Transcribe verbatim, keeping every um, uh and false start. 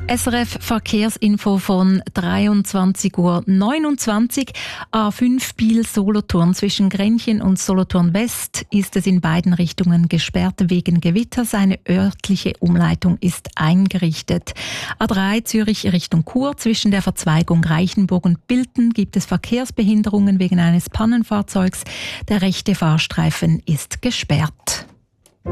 S R F Verkehrsinfo von dreiundzwanzig Uhr neunundzwanzig. A fünf Biel-Solothurn zwischen Grenchen und Solothurn West ist es in beiden Richtungen gesperrt wegen Gewitters. Eine örtliche Umleitung ist eingerichtet. A drei Zürich Richtung Chur zwischen der Verzweigung Reichenburg und Bilten gibt es Verkehrsbehinderungen wegen eines Pannenfahrzeugs. Der rechte Fahrstreifen ist gesperrt.